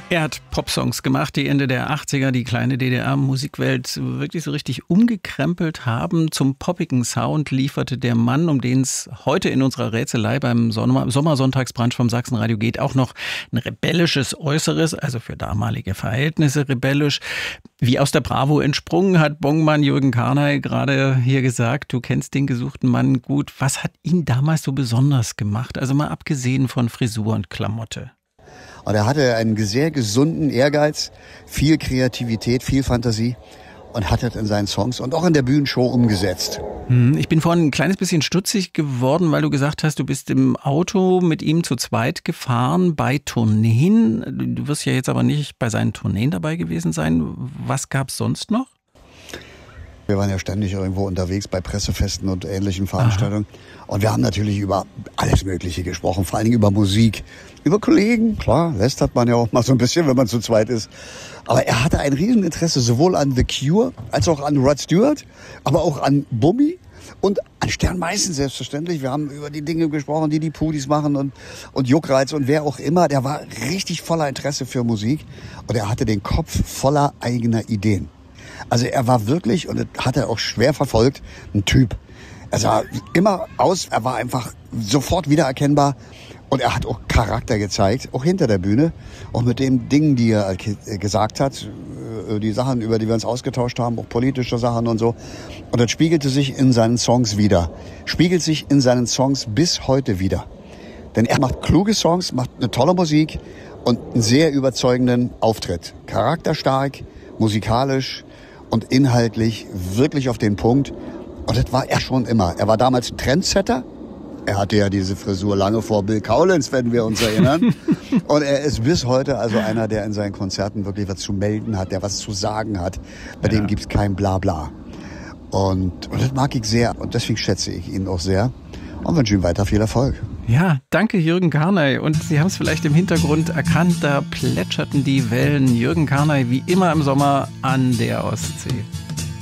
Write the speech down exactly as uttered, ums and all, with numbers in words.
Er hat Popsongs gemacht, die Ende der achtziger die kleine D D R-Musikwelt wirklich so richtig umgekrempelt haben. Zum poppigen Sound lieferte der Mann, um den es heute in unserer Rätselei beim Sommer Sommersonntagsbrunch vom Sachsenradio geht, auch noch ein rebellisches Äußeres, also für damalige Verhältnisse rebellisch. Wie aus der Bravo entsprungen, hat Bongmann Jürgen Karnay gerade hier gesagt. Du kennst den gesuchten Mann gut. Was hat ihn damals so besonders gemacht? Also mal abgesehen von Frisur und Klamotte. Und er hatte einen sehr gesunden Ehrgeiz, viel Kreativität, viel Fantasie und hat das in seinen Songs und auch in der Bühnenshow umgesetzt. Ich bin vorhin ein kleines bisschen stutzig geworden, weil du gesagt hast, du bist im Auto mit ihm zu zweit gefahren bei Tourneen. Du wirst ja jetzt aber nicht bei seinen Tourneen dabei gewesen sein. Was gab's sonst noch? Wir waren ja ständig irgendwo unterwegs bei Pressefesten und ähnlichen Veranstaltungen. Aha. Und wir haben natürlich über alles Mögliche gesprochen, vor allen Dingen über Musik, über Kollegen. Klar, lästert man ja auch mal so ein bisschen, wenn man zu zweit ist. Aber er hatte ein Rieseninteresse sowohl an The Cure als auch an Rod Stewart, aber auch an Bummi und an Stern Meißen selbstverständlich. Wir haben über die Dinge gesprochen, die die Pudis machen und, und Juckreiz und wer auch immer. Der war richtig voller Interesse für Musik und er hatte den Kopf voller eigener Ideen. Also er war wirklich, und das hat er auch schwer verfolgt, ein Typ. Er sah immer aus, er war einfach sofort wiedererkennbar und er hat auch Charakter gezeigt, auch hinter der Bühne. Auch mit den Dingen, die er gesagt hat, die Sachen, über die wir uns ausgetauscht haben, auch politische Sachen und so. Und das spiegelte sich in seinen Songs wieder. Spiegelt sich in seinen Songs bis heute wieder. Denn er macht kluge Songs, macht eine tolle Musik und einen sehr überzeugenden Auftritt. Charakterstark, musikalisch und inhaltlich wirklich auf den Punkt. Und das war er schon immer. Er war damals Trendsetter. Er hatte ja diese Frisur lange vor Bill Kaulitz, wenn wir uns erinnern. Und er ist bis heute also einer, der in seinen Konzerten wirklich was zu melden hat, der was zu sagen hat. Bei ja. dem gibt's kein Blabla. Und, und das mag ich sehr. Und deswegen schätze ich ihn auch sehr. Und wünsche ihm weiter viel Erfolg. Ja, danke Jürgen Karnay. Und Sie haben es vielleicht im Hintergrund erkannt, da plätscherten die Wellen. Jürgen Karnay wie immer im Sommer an der Ostsee.